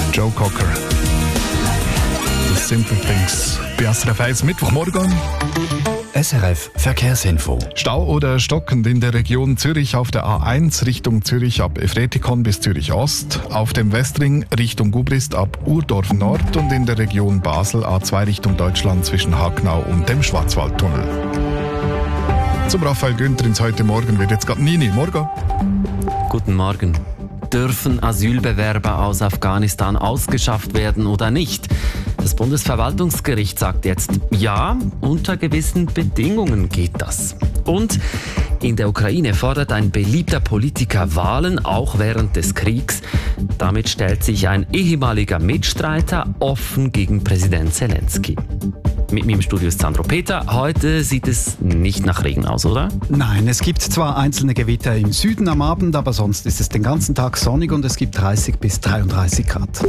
Joe Cocker. The Simple Things. Bei SRF 1 Mittwochmorgen. SRF Verkehrsinfo. Stau oder stockend in der Region Zürich auf der A1 Richtung Zürich ab Efretikon bis Zürich Ost, auf dem Westring Richtung Gubrist ab Urdorf Nord und in der Region Basel A2 Richtung Deutschland zwischen Hacknau und dem Schwarzwaldtunnel. Zum Raphael Günther ins Heute Morgen wird jetzt gerade Nini. Morgen. Guten Morgen. Dürfen Asylbewerber aus Afghanistan ausgeschafft werden oder nicht? Das Bundesverwaltungsgericht sagt jetzt ja, unter gewissen Bedingungen geht das. Und in der Ukraine fordert ein beliebter Politiker Wahlen, auch während des Kriegs. Damit stellt sich ein ehemaliger Mitstreiter offen gegen Präsident Zelensky. Mit mir im Studio ist Sandro Peter. Heute sieht es nicht nach Regen aus, oder? Nein, es gibt zwar einzelne Gewitter im Süden am Abend, aber sonst ist es den ganzen Tag sonnig und es gibt 30 bis 33 Grad.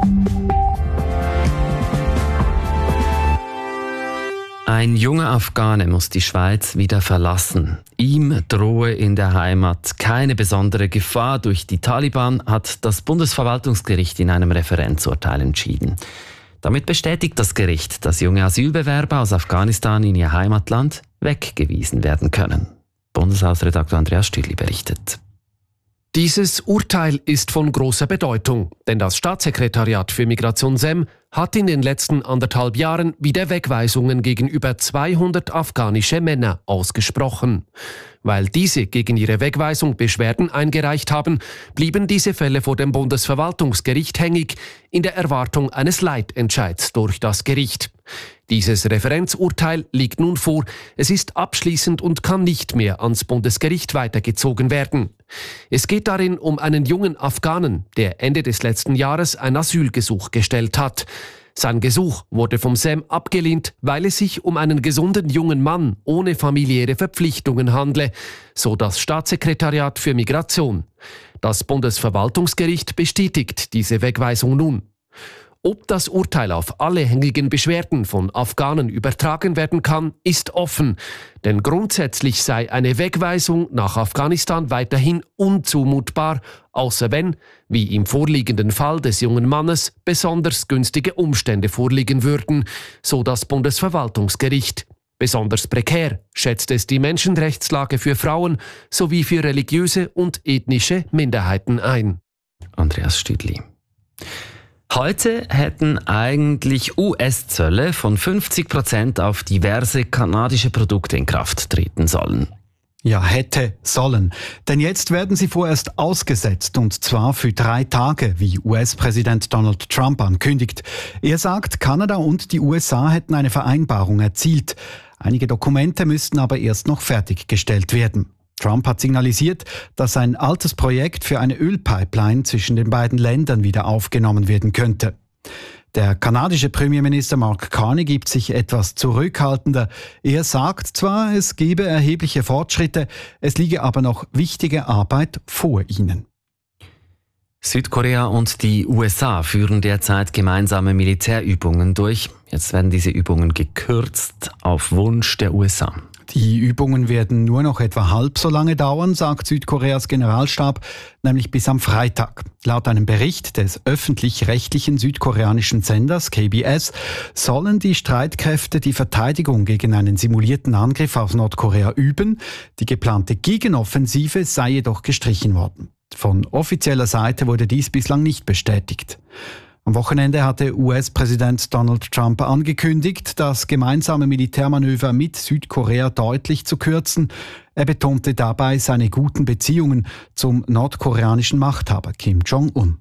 Ein junger Afghane muss die Schweiz wieder verlassen. Ihm drohe in der Heimat keine besondere Gefahr durch die Taliban, hat das Bundesverwaltungsgericht in einem Referenzurteil entschieden. Damit bestätigt das Gericht, dass junge Asylbewerber aus Afghanistan in ihr Heimatland weggewiesen werden können. Bundeshausredakteur Andreas Stüdli berichtet. Dieses Urteil ist von großer Bedeutung, denn das Staatssekretariat für Migration SEM hat in den letzten 1,5 Jahren wieder Wegweisungen gegen über 200 afghanische Männer ausgesprochen. Weil diese gegen ihre Wegweisung Beschwerden eingereicht haben, blieben diese Fälle vor dem Bundesverwaltungsgericht hängig, in der Erwartung eines Leitentscheids durch das Gericht. Dieses Referenzurteil liegt nun vor, es ist abschließend und kann nicht mehr ans Bundesgericht weitergezogen werden. Es geht darin um einen jungen Afghanen, der Ende des letzten Jahres ein Asylgesuch gestellt hat. Sein Gesuch wurde vom SEM abgelehnt, weil es sich um einen gesunden jungen Mann ohne familiäre Verpflichtungen handle, so das Staatssekretariat für Migration. Das Bundesverwaltungsgericht bestätigt diese Wegweisung nun. Ob das Urteil auf alle hängigen Beschwerden von Afghanen übertragen werden kann, ist offen. Denn grundsätzlich sei eine Wegweisung nach Afghanistan weiterhin unzumutbar, außer wenn, wie im vorliegenden Fall des jungen Mannes, besonders günstige Umstände vorliegen würden, so das Bundesverwaltungsgericht. Besonders prekär schätzt es die Menschenrechtslage für Frauen sowie für religiöse und ethnische Minderheiten ein. Andreas Stüdli. Heute hätten eigentlich US-Zölle von 50% auf diverse kanadische Produkte in Kraft treten sollen. Ja, hätte sollen. Denn jetzt werden sie vorerst ausgesetzt, und zwar für 3 Tage, wie US-Präsident Donald Trump ankündigt. Er sagt, Kanada und die USA hätten eine Vereinbarung erzielt. Einige Dokumente müssten aber erst noch fertiggestellt werden. Trump hat signalisiert, dass ein altes Projekt für eine Ölpipeline zwischen den beiden Ländern wieder aufgenommen werden könnte. Der kanadische Premierminister Mark Carney gibt sich etwas zurückhaltender. Er sagt zwar, es gebe erhebliche Fortschritte, es liege aber noch wichtige Arbeit vor ihnen. Südkorea und die USA führen derzeit gemeinsame Militärübungen durch. Jetzt werden diese Übungen gekürzt auf Wunsch der USA. Die Übungen werden nur noch etwa halb so lange dauern, sagt Südkoreas Generalstab, nämlich bis am Freitag. Laut einem Bericht des öffentlich-rechtlichen südkoreanischen Senders KBS sollen die Streitkräfte die Verteidigung gegen einen simulierten Angriff aus Nordkorea üben. Die geplante Gegenoffensive sei jedoch gestrichen worden. Von offizieller Seite wurde dies bislang nicht bestätigt. Am Wochenende hatte US-Präsident Donald Trump angekündigt, das gemeinsame Militärmanöver mit Südkorea deutlich zu kürzen. Er betonte dabei seine guten Beziehungen zum nordkoreanischen Machthaber Kim Jong-un.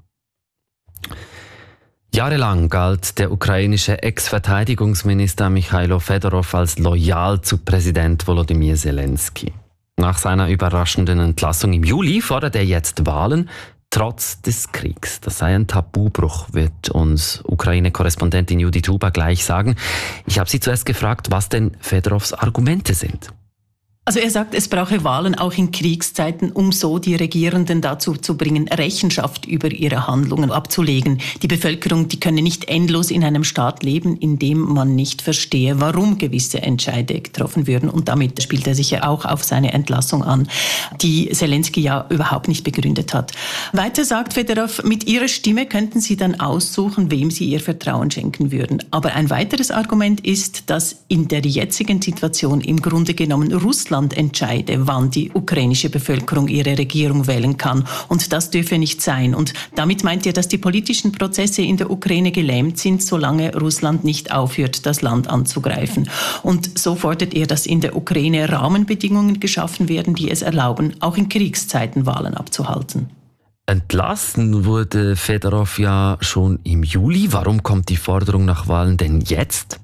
Jahrelang galt der ukrainische Ex-Verteidigungsminister Michailo Fedorov als loyal zu Präsident Volodymyr Zelensky. Nach seiner überraschenden Entlassung im Juli fordert er jetzt Wahlen, trotz des Kriegs. Das sei ein Tabubruch, wird uns Ukraine-Korrespondentin Judith Huber gleich sagen. Ich habe sie zuerst gefragt, was denn Fedorovs Argumente sind. Also er sagt, es brauche Wahlen auch in Kriegszeiten, um so die Regierenden dazu zu bringen, Rechenschaft über ihre Handlungen abzulegen. Die Bevölkerung, die könne nicht endlos in einem Staat leben, in dem man nicht verstehe, warum gewisse Entscheide getroffen würden. Und damit spielt er sich ja auch auf seine Entlassung an, die Zelensky ja überhaupt nicht begründet hat. Weiter sagt Fedorov, mit ihrer Stimme könnten sie dann aussuchen, wem sie ihr Vertrauen schenken würden. Aber ein weiteres Argument ist, dass in der jetzigen Situation im Grunde genommen Russland entscheide, wann die ukrainische Bevölkerung ihre Regierung wählen kann. Und das dürfe nicht sein. Und damit meint er, dass die politischen Prozesse in der Ukraine gelähmt sind, solange Russland nicht aufhört, das Land anzugreifen. Und so fordert er, dass in der Ukraine Rahmenbedingungen geschaffen werden, die es erlauben, auch in Kriegszeiten Wahlen abzuhalten. Entlassen wurde Fedorov ja schon im Juli. Warum kommt die Forderung nach Wahlen denn jetzt?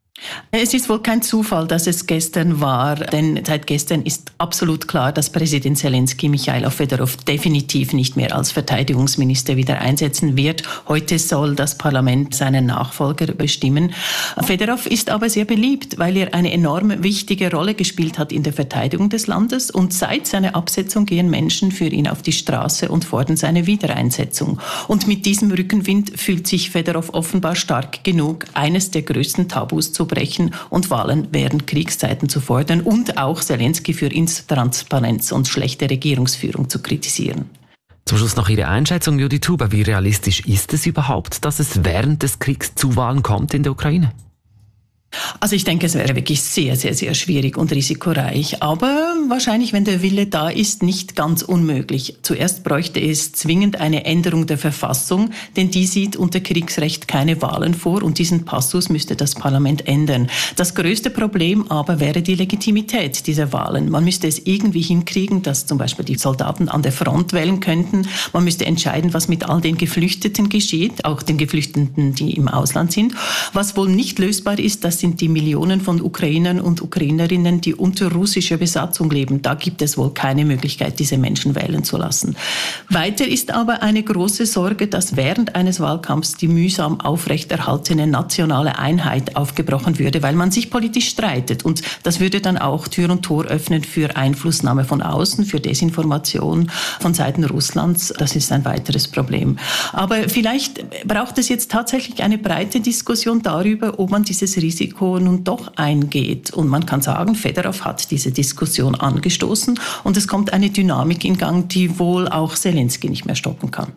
Es ist wohl kein Zufall, dass es gestern war, denn seit gestern ist absolut klar, dass Präsident Zelensky Michailo Fedorov definitiv nicht mehr als Verteidigungsminister wieder einsetzen wird. Heute soll das Parlament seinen Nachfolger bestimmen. Fedorov ist aber sehr beliebt, weil er eine enorm wichtige Rolle gespielt hat in der Verteidigung des Landes und seit seiner Absetzung gehen Menschen für ihn auf die Straße und fordern seine Wiedereinsetzung. Und mit diesem Rückenwind fühlt sich Fedorov offenbar stark genug, eines der größten Tabus zu brechen und Wahlen während Kriegszeiten zu fordern und auch Zelensky für Intransparenz und schlechte Regierungsführung zu kritisieren. Zum Schluss noch Ihre Einschätzung, Judith Huber. Wie realistisch ist es überhaupt, dass es während des Kriegs zu Wahlen kommt in der Ukraine? Also ich denke, es wäre wirklich sehr, sehr, sehr schwierig und risikoreich. Aber wahrscheinlich, wenn der Wille da ist, nicht ganz unmöglich. Zuerst bräuchte es zwingend eine Änderung der Verfassung, denn die sieht unter Kriegsrecht keine Wahlen vor und diesen Passus müsste das Parlament ändern. Das größte Problem aber wäre die Legitimität dieser Wahlen. Man müsste es irgendwie hinkriegen, dass zum Beispiel die Soldaten an der Front wählen könnten. Man müsste entscheiden, was mit all den Geflüchteten geschieht, auch den Geflüchteten, die im Ausland sind. Was wohl nicht lösbar ist, das sind die Millionen von Ukrainern und Ukrainerinnen, die unter russischer Besatzung leben. Da gibt es wohl keine Möglichkeit, diese Menschen wählen zu lassen. Weiter ist aber eine große Sorge, dass während eines Wahlkampfs die mühsam aufrechterhaltene nationale Einheit aufgebrochen würde, weil man sich politisch streitet. Und das würde dann auch Tür und Tor öffnen für Einflussnahme von außen, für Desinformation von Seiten Russlands. Das ist ein weiteres Problem. Aber vielleicht braucht es jetzt tatsächlich eine breite Diskussion darüber, ob man dieses Risiko nun doch eingeht. Und man kann sagen, Fedorov hat diese Diskussion angestoßen und es kommt eine Dynamik in Gang, die wohl auch Zelensky nicht mehr stoppen kann.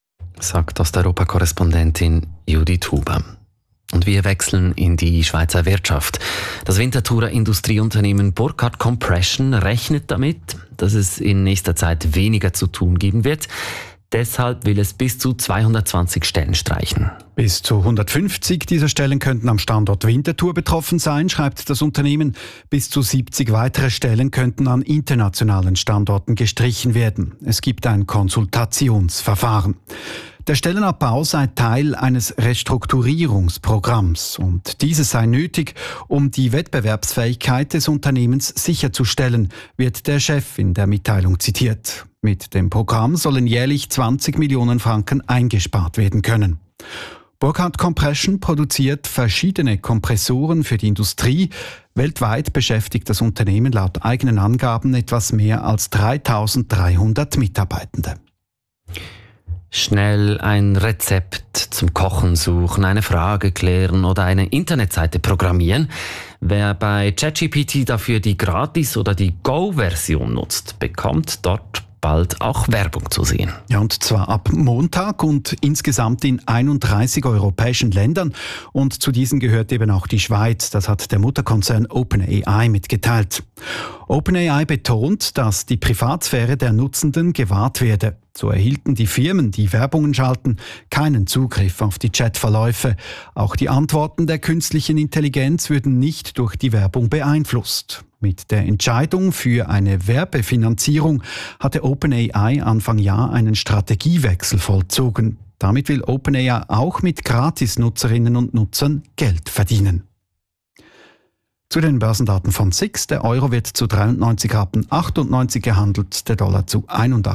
Sagt Osteuropa-Korrespondentin Judith Huber. Und wir wechseln in die Schweizer Wirtschaft. Das Winterthurer Industrieunternehmen Burkhardt Compression rechnet damit, dass es in nächster Zeit weniger zu tun geben wird. Deshalb will es bis zu 220 Stellen streichen. Bis zu 150 dieser Stellen könnten am Standort Winterthur betroffen sein, schreibt das Unternehmen. Bis zu 70 weitere Stellen könnten an internationalen Standorten gestrichen werden. Es gibt ein Konsultationsverfahren. Der Stellenabbau sei Teil eines Restrukturierungsprogramms und dieses sei nötig, um die Wettbewerbsfähigkeit des Unternehmens sicherzustellen, wird der Chef in der Mitteilung zitiert. Mit dem Programm sollen jährlich 20 Millionen Franken eingespart werden können. Burkhardt Compression produziert verschiedene Kompressoren für die Industrie. Weltweit beschäftigt das Unternehmen laut eigenen Angaben etwas mehr als 3.300 Mitarbeitende. Schnell ein Rezept zum Kochen suchen, eine Frage klären oder eine Internetseite programmieren. Wer bei ChatGPT dafür die Gratis- oder die Go-Version nutzt, bekommt dort bald auch Werbung zu sehen. Ja, und zwar ab Montag und insgesamt in 31 europäischen Ländern. Und zu diesen gehört eben auch die Schweiz. Das hat der Mutterkonzern OpenAI mitgeteilt. OpenAI betont, dass die Privatsphäre der Nutzenden gewahrt werde. So erhielten die Firmen, die Werbungen schalten, keinen Zugriff auf die Chatverläufe. Auch die Antworten der künstlichen Intelligenz würden nicht durch die Werbung beeinflusst. Mit der Entscheidung für eine Werbefinanzierung hatte OpenAI Anfang Jahr einen Strategiewechsel vollzogen. Damit will OpenAI auch mit Gratis-Nutzerinnen und Nutzern Geld verdienen. Zu den Börsendaten von SIX. Der Euro wird zu 93,98 gehandelt, der Dollar zu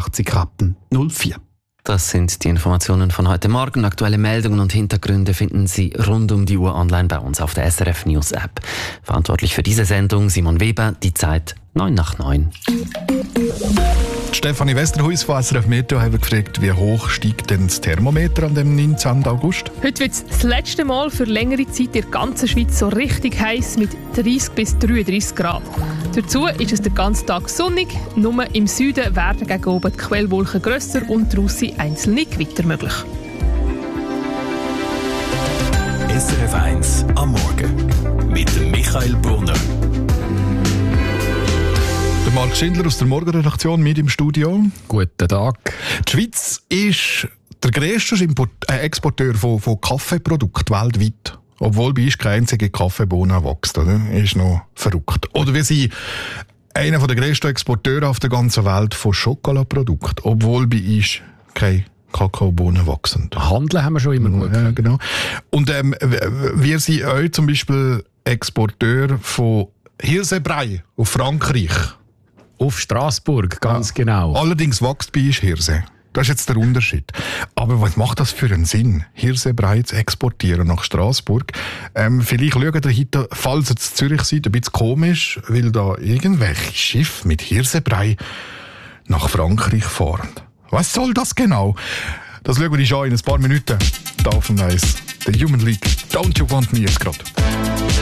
81,04. Das sind die Informationen von heute Morgen. Aktuelle Meldungen und Hintergründe finden Sie rund um die Uhr online bei uns auf der SRF News App. Verantwortlich für diese Sendung Simon Weber, die Zeit 9:09. Stefanie Westerhuis von SRF Meteo haben gefragt, wie hoch steigt denn das Thermometer an dem 19. August? Heute wird es das letzte Mal für längere Zeit in der ganzen Schweiz so richtig heiß mit 30 bis 33 Grad. Dazu ist es den ganzen Tag sonnig. Nur im Süden werden gegen oben die Quellwolken grösser und draussen einzelne Gewitter möglich. SRF 1 am Morgen mit dem Michael Brunner. Der Marc Schindler aus der Morgenredaktion mit im Studio. Guten Tag. Die Schweiz ist der grösste Exporteur von Kaffeeprodukten weltweit. Obwohl bei uns keine einzige Kaffeebohne wächst. Oder? Ist noch verrückt. Oder wir sind einer der grössten Exporteure auf der ganzen Welt von Schokoladeprodukten. Obwohl bei uns keine Kakaobohnen wachsen. Handeln haben wir schon immer gut. Ja, genau. Und wir sind auch zum Beispiel Exporteur von Hirsebrei auf Frankreich. Auf Straßburg, ganz genau. Allerdings wächst bei uns Hirse. Das ist jetzt der Unterschied. Aber was macht das für einen Sinn, Hirsebrei zu exportieren nach Straßburg? Vielleicht schauen ihr heute, falls ihr in Zürich seid, ein bisschen komisch, weil da irgendwelche Schiffe mit Hirsebrei nach Frankreich fahren. Was soll das genau? Das schauen wir uns an in ein paar Minuten. Da auf dem Eis. Der Human League. Don't You Want Me jetzt gerade.